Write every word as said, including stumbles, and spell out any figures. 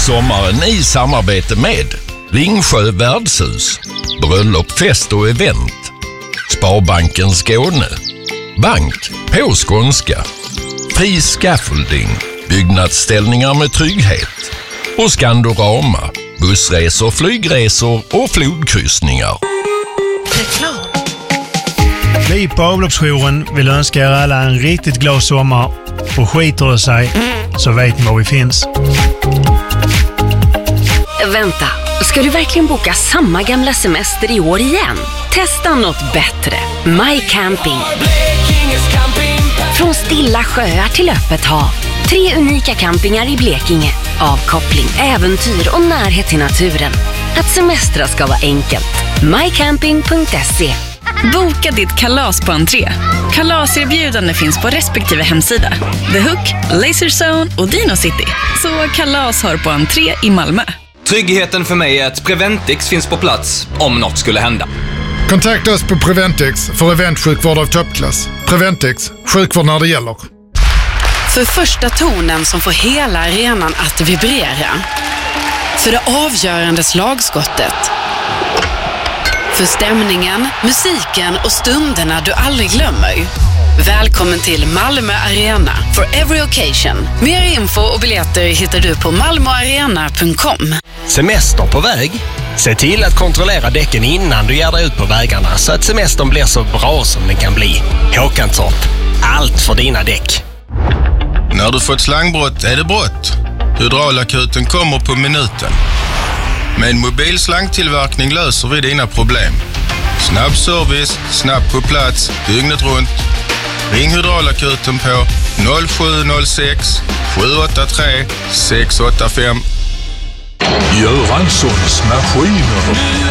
sommaren i samarbete med Ringsjö värdshus, bröllop, fest och event, Sparbanken Skåne, Bank på skånska, Fri Scaffolding, byggnadsställningar med trygghet och Skandorama, bussresor, flygresor och flodkryssningar. Reklam. Vi på avloppsjouren vill önska er alla en riktigt glad sommar, och skiter det sig så vet ni var vi finns. Vänta, ska du verkligen boka samma gamla semester i år igen? Testa något bättre. My Camping. Från stilla sjöar till öppet hav. Tre unika campingar i Blekinge. Avkoppling, äventyr och närhet till naturen. Att semestra ska vara enkelt. my camping punkt se. Boka ditt kalas på entré. Kalaserbjudande finns på respektive hemsida. The Hook, Laserzone och Dino City. Så kalas har på entré i Malmö. Tryggheten för mig är att Preventix finns på plats om något skulle hända. Kontakta oss på Preventix för eventsjukvård av toppklass. Preventix, sjukvård när det gäller. För första tonen som får hela arenan att vibrera. För det avgörande slagskottet. För stämningen, musiken och stunderna du aldrig glömmer. Välkommen till Malmö Arena for every occasion. Mer info och biljetter hittar du på malmoarena punkt com. Semester på väg? Se till att kontrollera däcken innan du ger dig ut på vägarna så att semestern blir så bra som den kan bli. Håkanstorp, allt för dina däck. När du fått slangbrott är det brott. Hydraulakuten kommer på minuten. Med en mobil slangtillverkning löser vi dina problem. Snabb service, snabbt på plats, dygnet runt. Ring Hydraulakuten på noll sju noll sex sju åtta tre sex åtta fem. Göranssons maskiner.